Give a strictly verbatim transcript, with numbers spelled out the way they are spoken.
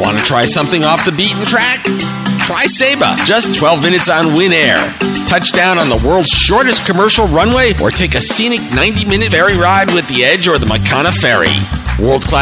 Want to try something off the beaten track? Try Saba. Just twelve minutes on Win Air. Touchdown on the world's shortest commercial runway, or take a scenic ninety-minute ferry ride with the Edge or the Makana Ferry. World-class